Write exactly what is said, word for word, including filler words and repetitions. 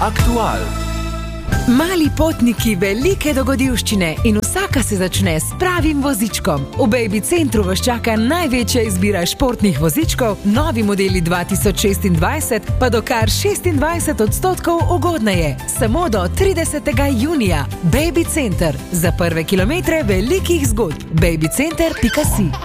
Aktual. Mali potniki, velike dogodivščine in vsaka se začne s pravim vozičkom. V Baby Centru vas čaka največja izbira športnih vozičkov, novi modeli dva tisoč šestindvajset pa do kar šestindvajset odstotkov ugodneje. Samo do tridesetega junija. Baby Center. Za prve kilometre velikih zgodb. baby center pika si